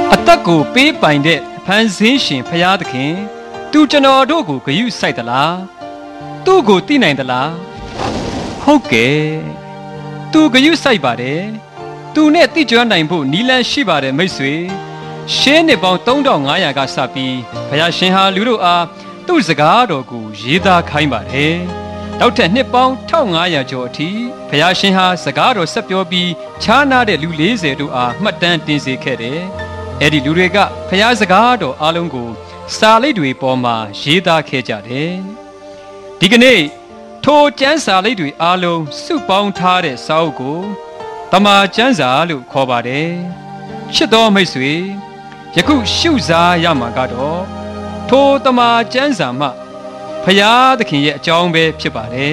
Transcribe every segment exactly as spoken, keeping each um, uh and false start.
အသက်ကိုပေးပိုင်တဲ့ဖန်ဆင်းရှင်ဖရာသခင်သူကျွန်တော်တို့ကိုဂရုစိုက်သလားသူ့ကိုသိနိုင်သလားဟုတ်ကဲ့သူဂရုစိုက်ပါတယ်သူနဲ့သိကြွနိုင်ဖို့နီလန်းရှိပါတယ်မိတ်ဆွေရှင်းနှစ်ပေါင်းသုံးထောင်ငါးရာကစပြီးဖရာရှင်ဟာလူတို့အားသူ့စကားတော်ကိုရေးသားခိုင်းပါတယ်နောက်ထပ်နှစ်ပေါင်းတစ်ထောင်ငါးရာကျော်အထိဖရာရှင်ဟာစကားတော်ဆက်ပြောပြီးခြားနာတဲ့လူလေးဆယ်တို့အားမှတ်တမ်းတင်စေခဲ့တယ်အဲ့ဒီလူတွေကဖရာစကားတော်အားလုံးကိုစာလိပ်တွေပေါ်မှာရေးသားခဲ့ကြတယ်ဒီကနေ့ထိုကျမ်းစာလိပ်တွေအားလုံးစုပေါင်းထားတဲ့စာအုပ်ကိုတမန်ကျမ်းစာလို့ခေါ်ပါတယ်ချစ်တော်မိတ်ဆွေယခုရှုစားရမှာကတော့ထိုတမန်ကျမ်းစာမှဖရာသခင်ရဲ့အကြောင်းပဲဖြစ်ပါတယ်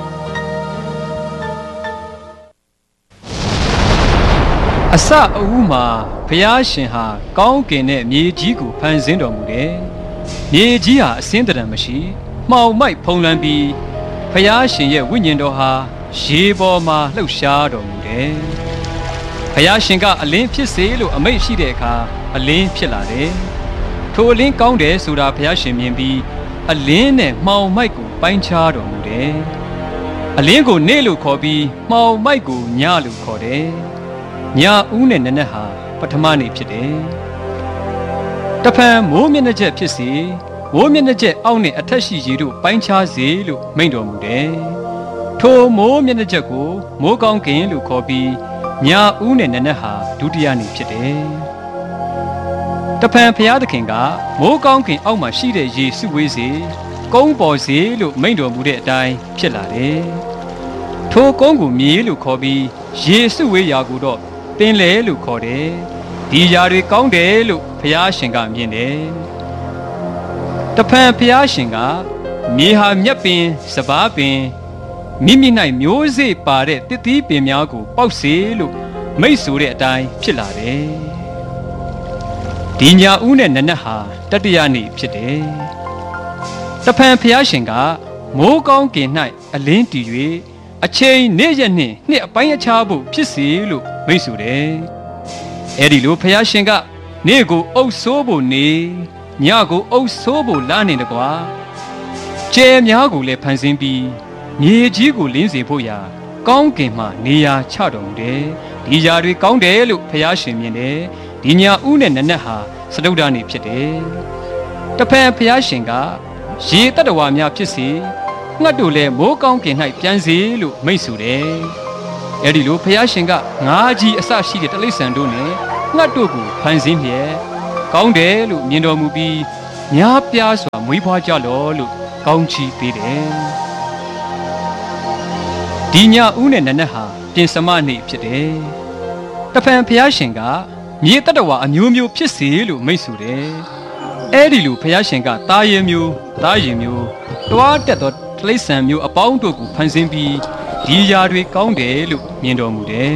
အစအဦးမှာဘုရားရှင်ဟာကောင်းကင်နဲ့မြေကြီးကိုဖန်ဆင်းတော်မူတယ်။မြေကြီးဟာအစင်းတရံမရှိမှောင်မိုက်ဖုံးလွှမ်းပြီးဘုရားရှင်ရဲ့ဝိညာဉ်တော်ဟာရေပေါ်မှာလှုပ်ရှားတော်မူတယ်။ဘုရားရှင်ကအလင်းဖြစ်စေလို့အမိန့်ရှိတဲ့အခါအလင်းဖြစ်လာတယ်။ထိုအလင်းကောင်းတယ်ဆိုတာဘုရားရှင်မြင်ပြီးအလင်းနဲ့မှောင်မိုက်ကိုပိုင်းခြားတော်မူတယ်။အလင်းကိုနေ့လို့ခေါ်ပြီးမှောင်မိုက်ကိုညလို့ခေါ်တယ်။ညဦးနဲ့နနက်ဟာပထမနေ့ဖြစ်တယ်။တဖန်မိုးမျက်နှာချက်ဖြစ်စေမိုးမျက်နှာချက်အောက်နဲ့အထက်ရှိရေတို့ပိုင်းခြားစေလို့မိန့်တော်မူတယ်။ထိုမိုးမျက်နှာချက်ကိုမိုးကောင်းကင်လို့ခေါ်ပြီးညဦးနဲ့နနက်ဟာဒုတိယနေ့ဖြစ်တယ်။တဖန်ဘုရားသခင်ကမိုးကောင်းကင်အောက်မှာရှိတဲ့ရေစုဝေးစေကုန်းပေါ်စေလို့မိန့်တော်မူတဲ့အတိုင်းဖြစ်လာတယ်။ထိုကုန်းကိုမြေလို့ခေါ်ပြီးရေစုဝေးရာကိုတော့ပင်လေလို့ခေါ်တယ်ဒီຢာတွေကောင်းတယ်လို့ဘုရားရှင်ကမြင်တယ်တဖန်ဘုရားရှင်ကမြေဟာမြက်ပင်စပါးပင်မိမိ၌မျိုးစေ့ပါတဲ့တစ်သီးပင်များကိုပေါက်စေလို့မိတ်ဆိုတဲ့အတိုင်းဖြစ်လာတယ်ဒီညဦးနဲ့နနက်ဟာတတိယနေ့ဖြစ်တယ်တဖန်ဘုရားရှင်ကမိုးကောင်းကင်၌အလင်းတည်၍အချိန်နေ့ရက်နှင့်နှစ်အပိုင်းအခြားဖို့ဖြစ်စေလို့မိတ်ဆိုတယ်။အဲဒီလိုဘုရားရှင်ကနေ့ကိုအုပ်ဆိုးဖို့နေညကိုအုပ်ဆိုးဖို့လာနေတကွာ။ကျဲများကိုလည်းဖန်ဆင်းပြီးမြေကြီးကိုလင်းစေဖို့ရာကောင်းကင်မှနေရာချတော်မူတယ်။ဒီຢာတွေကောင်းတယ်လို့ဘုရားရှင်မြင်တယ်။ဒီညဦးနဲ့နနက်ဟာစတုဒ္ဓနေ့ဖြစ်တယ်။တဖန်ဘုရားရှင်ကရေတတ္တဝါများဖြစ်စေငှက်တို့လည်းမိုးကောင်းကင်၌ပြန်စေလို့မိတ်ဆိုတယ်။အဲဒီလိုဘုရားရှင်ကငါးကြီးအစရှိတဲ့တိရစ္ဆာန်တို့နဲ့ငှက်တို့ကိုဖန်ဆင်းလျက်ကောင်းတယ်လို့မြင်တော်မူပြီးများပြားစွာမွေးဖွားကြလော့လို့ကောင်းချီးပေးတယ်။ဒီညဦးနဲ့နနက်ဟာတင်စမနေ့ဖြစ်တယ်။တဖန်ဘုရားရှင်ကမြေတတ္တဝါအမျိုးမျိုးဖြစ်စေလို့မိတ်ဆိုတယ်။အဲဒီလိုဘုရားရှင်ကသားရည်မျိုးသားရည်မျိုးတွားတက်သောတိရစ္ဆာန်မျိုးအပေါင်းတို့ကိုဖန်ဆင်းပြီးဒီຢာတွေကောင်းတယ်လို့မြင်တော်မူတယ်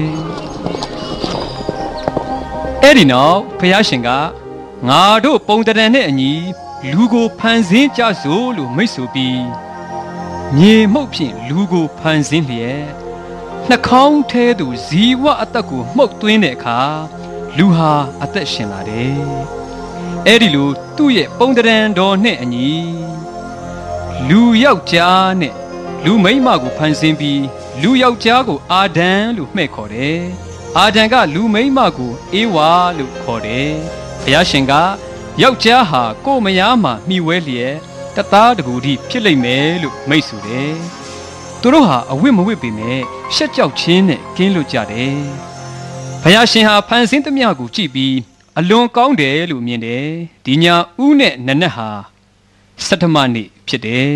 ။အဲ့ဒီနောက်ဘုရားရှင်ကငါတို့ပုံတံနဲ့အညီလူကိုဖန်ဆင်းကြစို့လို့မိတ်ဆိုပြီးမြေမှုန့်ဖြင့်လူကိုဖန်ဆင်းလျက်နှာခေါင်းထဲသို့ဇီဝအသက်ကိုမှုတ်သွင်းတဲ့အခါလူဟာအသက်ရှင်လာတယ်။အဲ့ဒီလိုသူ့ရဲ့ပုံတံတော်နဲ့အညီလူယောက်ျားနဲ့လူမိန်းမကိုဖန်ဆင်းပြီးလူယောက်ျားကိုအာဒံလို့မှဲ့ခေါ်တယ်။အာဒံကလူမိန်းမကိုအေဝါလို့ခေါ်တယ်။ဘုရားရှင်ကယောက်ျားဟာကိုယ်မယားမှာမှီဝဲလျက်တသားတကူဒီဖြစ်လိမ့်မယ်လို့မိတ်ဆိုတယ်။သူတို့ဟာအဝတ်မဝတ်ပေမဲ့ရှက်ကြောက်ခြင်းနဲ့ကင်းလွတ်ကြတယ်။ဘုရားရှင်ဟာဖန်ဆင်းသမျှကိုကြည့်ပြီးအလွန်ကောင်းတယ်လို့မြင်တယ်။ဒီညဦးနဲ့နနက်ဟာဆဋ္ဌမနေ့ဖြစ်တယ်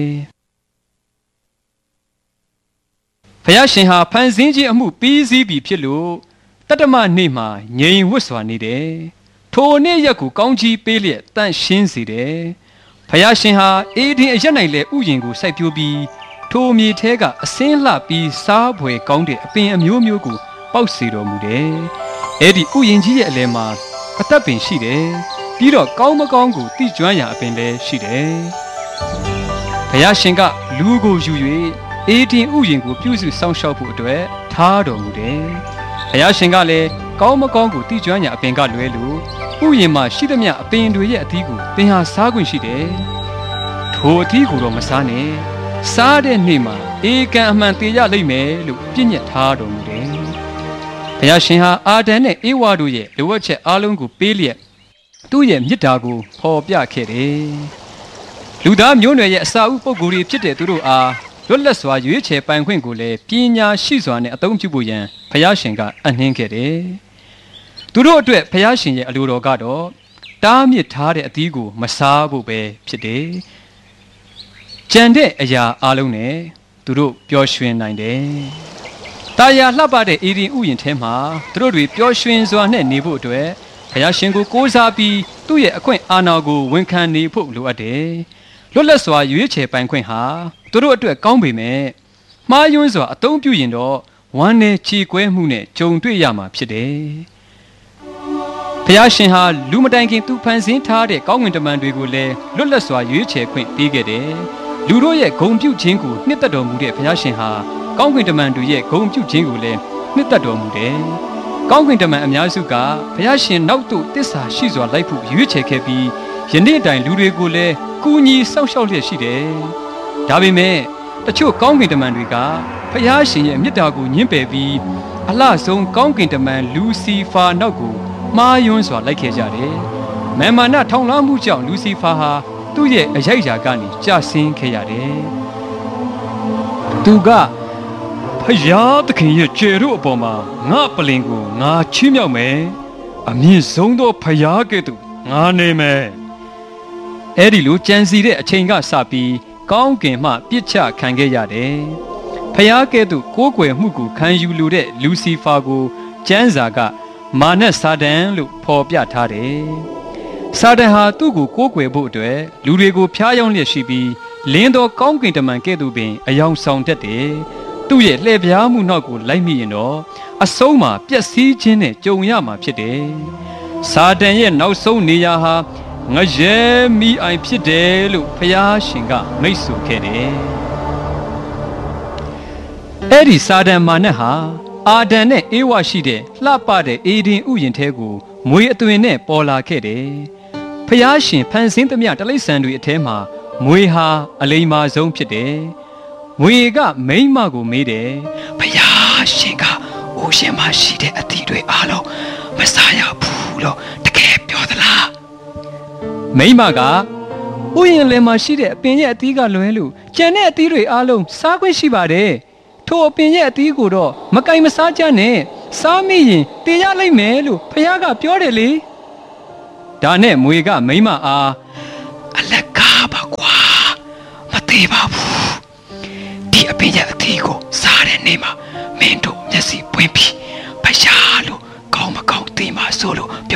။ဘုရားရှင်ဟာဖန်ဆင်းခြင်းအမှုပြီးစီးပြီဖြစ်လို့တတ္တမနေ့မှာငြိမ်ဝတ်စွာနေတယ်။ထိုနေ့ရက်ကိုကောင်းချီးပေးလျက်တန့်ရှင်းစေတယ်။ဘုရားရှင်ဟာအေဒင်အရက်၌လည်းဥယျာဉ်ကိုစိုက်ပျိုးပြီးထိုမြေထဲကအစင်းလှပြီးစားဖွယ်ကောင်းတဲ့အပင်အမျိုးမျိုးကိုပေါက်စေတော်မူတယ်။အဲ့ဒီဥယျာဉ်ကြီးရဲ့အလယ်မှာအသက်ပင်ရှိတယ်။ပြီးတော့ကောင်းမကောင်းကိုသိကျွမ်းရာအပင်လည်းရှိတယ်။ဘုရားရှင်ကလူကိုယူ၍အေဒင်ဥယျာဉ်ကိုပြုစုစောင့်ရှောက်ဖို့အတွက်ထားတော်မူတယ်။ဘုရားရှင်ကလည်းကောင်းမကောင်းကိုတိကျွမ်းညာအပင်ကလွဲလို့ဥယျာဉ်မှာရှိသမျှအပင်တွေရဲ့အသီးကိုသင်ဟာစားခွင့်ရှိတယ်ထိုအသီးကိုတော့မစားနဲ့စားတဲ့နေ့မှာဧကန်အမှန်တေရလိမ့်မယ်လို့ပြည့်ညတ်ထားတော်မူတယ်ဘုရားရှင်ဟာအာဒံနဲ့ဧဝါတို့ရဲ့လိုအပ်ချက်အားလုံးကိုပေးလျက်သူ့ရဲ့မေတ္တာကိုဖော်ပြခဲ့တယ်လူသားမျိုးနွယ်ရဲ့အစာဥပုဂ္ဂိုလ်တွေဖြစ်တဲ့သူတို့အားလွတ်လပ်စွာရွေးချယ်ပိုင်ခွင့်ကိုလည်းပညာရှိစွာနဲ့အသုံးပြုဖို့ရန်ဘုရားရှင်ကအနှင်းခဲ့တယ်သူတို့အတွက်ဘုရားရှင်ရဲ့အလိုတော်ကတော့တားမြစ်ထားတဲ့အသီးကိုမစားဖို့ပဲဖြစ်တယ်ကြံတဲ့အရာအလုံးနဲ့သူတို့ပျော်ရွှင်နိုင်တယ်။တာယာလှပတဲ့အေဒီဥယျာဉ်ထဲမှာသူတို့တွေပျော်ရွှင်စွာနဲ့နေဖို့အတွက်ဘုရားရှင်ကိုကိုးစားပြီးသူ့ရဲ့အခွင့်အာဏာကိုဝန်ခံနေဖို့လိုအပ်တယ်။လွတ်လပ်စွာရွေးချယ်ပိုင်ခွင့်ဟာသူတို့အတွက်ကောင်းပေမဲ့မှားယွင်းစွာအသုံးပြုရင်တော့ဝမ်းနဲ့ချီကွဲမှုနဲ့ကြုံတွေ့ရမှာဖြစ်တယ်။ဘုရားရှင်ဟာလူမတိုင်ခင်သူဖန်ဆင်းထားတဲ့ကောင်းကင်တမန်တွေကိုလည်းလွတ်လပ်စွာရွေးချယ်ခွင့်ပေးခဲ့တယ်။လူတို့ရဲ့ဂုဏ်ပြုခြင်းကိုနှစ်သက်တော်မူတဲ့ဘုရားရှင်ဟာကောင်းကင်တမန်တွေရဲ့ဂုဏ်ပြုခြင်းကိုလည်းနှစ်သက်တော်မူတယ်။ကောင်းကင်တမန်အများစုကဘုရားရှင်နောက်သို့တစ္ဆာရှိစွာလိုက်ဖို့ရွေးချယ်ခဲ့ပြီးယနေ့တိုင်လူတွေကိုလည်းကူညီစောင့်ရှောက်လျက်ရှိတယ်။ဒါပေမဲ့တချို့ကောင်းကင်တမန်တွေကဘုရားရှင်ရဲ့မေတ္တာကိုညှင်းပယ်ပြီးအလှဆုံးကောင်းကင်တမန်လူစီဖာနောက်ကိုမှားယွင်းစွာလိုက်ခဲ့ကြတယ်။မာမာနထောင်လွှမ်းမှုကြောင့်လူစီဖာဟာသူ့ရဲ့အရိုက်ရာကနေကြာဆင်းခဲ့ရတယ်။သူကဖယားသခင်ရဲ့ခြေတို့အပေါ်မှာငါပလင်ကိုငါချီးမြှောက်မယ်။အမြင့်ဆုံးသောဖယားကဲ့သို့ငါနေမယ်။အဲ့ဒီလိုကြံစီတဲ့အချိန်ကစပြီးကောင်းကင်မှပြစ်ချခံခဲ့ရတယ်။ဖယားကဲ့သို့ကိုးကွယ်မှုကိုခံယူလိုတဲ့လူစီဖာကိုကျမ်းစာကမာနစာတန်လို့ဖော်ပြထားတယ်။စာတန်ဟာသူ့ကိုကိုးကွယ်ဖို့အတွက်လူတွေကိုဖျားယောင်းလျက်ရှိပြီးလင်းသောကောင်းကင်တမန်ကဲ့သို့ပင်အယောင်ဆောင်တတ်တယ်။သူ့ရဲ့လှည့်ပြားမှုနောက်ကိုလိုက်မိရင်တော့အဆုံးမှာပျက်စီးခြင်းနဲ့ကြုံရမှာဖြစ်တယ်။စာတန်ရဲ့နောက်ဆုံးနေရာဟာငရဲမိအိုင်ဖြစ်တယ်လို့ဘုရားရှင်ကမိတ်ဆိုခဲ့တယ်။အဲ့ဒီစာတန်မာနဟာအာဒံနဲ့အေဝါရှိတဲ့လှပတဲ့အေဒင်ဥယျာဉ်ထဲကိုမွေအသွင်နဲ့ပေါ်လာခဲ့တယ်။ဖျားရှင်ဖန်ဆင်းသမျှတိရစ္ဆာန်တွေအထဲမှာမွေဟာအလိမ္မာဆုံးဖြစ်တယ်။မွေကမိန်းမကိုမေးတယ်။ဖျားရှင်ကအိုရှင်မရှိတဲ့အသီးတွေအားလုံးမစားရဘူးလို့တကယ်ပြောသလား။မိန်းမကဥယျာဉ်လယ်မှာရှိတဲ့အပင်ရဲ့အသီးကလွဲလို့ကျန်တဲ့အသီးတွေအားလုံးစားခွင့်ရှိပါတယ်။ထိုအပင်ရဲ့အသီးကိုတော့မကင်မစားကြနဲ့စားမိရင်တေရလိုက်မယ်လို့ဖခင်ကပြောတယ်လေဒါနဲ့မွေကမိမအားအလကားပါကွာမသေးပါဘူးဒီအပင်ရဲ့အသီးကိုစားတဲ့နေ့မှာမင်းတို့မျက်စိပွင့်ပြီးဖခင်လို့ကောင်းမကောင်းသိမှာဆိုလို့